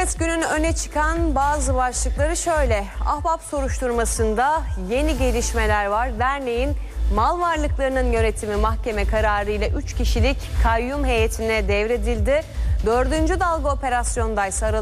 Evet, günün öne çıkan bazı başlıkları şöyle. Ahbap soruşturmasında yeni gelişmeler var. Derneğin mal varlıklarının yönetimi mahkeme kararıyla 3 kişilik kayyum heyetine devredildi. 4. dalga operasyondaysa